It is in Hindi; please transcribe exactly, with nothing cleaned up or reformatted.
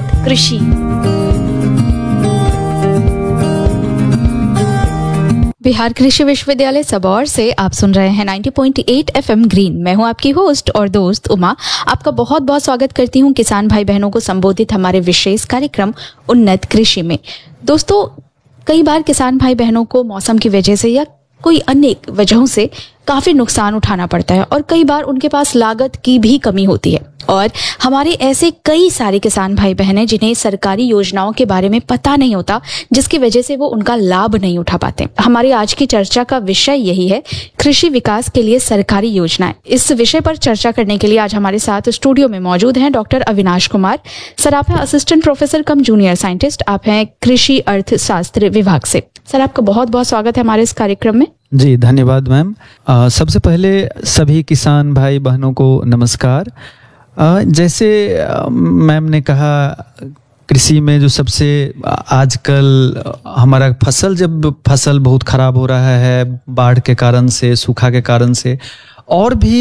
उन्नत कृषि। बिहार कृषि विश्वविद्यालय सबौर से आप सुन रहे हैं नब्बे पॉइंट आठ एफएम ग्रीन। मैं हूं आपकी होस्ट और दोस्त उमा। आपका बहुत बहुत स्वागत करती हूं किसान भाई बहनों को संबोधित हमारे विशेष कार्यक्रम उन्नत कृषि में। दोस्तों, कई बार किसान भाई बहनों को मौसम की वजह से या कोई अन्य वजहों से काफी नुकसान उठाना पड़ता है और कई बार उनके पास लागत की भी कमी होती है। और हमारे ऐसे कई सारे किसान भाई बहन हैं जिन्हें सरकारी योजनाओं के बारे में पता नहीं होता, जिसकी वजह से वो उनका लाभ नहीं उठा पाते। हमारी आज की चर्चा का विषय यही है, कृषि विकास के लिए सरकारी योजनाएं। इस विषय पर चर्चा करने के लिए आज हमारे साथ स्टूडियो में मौजूद हैं डॉक्टर अविनाश कुमार। सर, आप हैं असिस्टेंट प्रोफेसर कम जूनियर साइंटिस्ट, आप हैं कृषि अर्थशास्त्र विभाग से। सर, आपका बहुत बहुत स्वागत है हमारे इस कार्यक्रम में। जी धन्यवाद मैम। सबसे पहले सभी किसान भाई बहनों को नमस्कार। आ, जैसे मैम ने कहा, कृषि में जो सबसे आजकल हमारा फसल जब फसल बहुत खराब हो रहा है बाढ़ के कारण से, सूखा के कारण से, और भी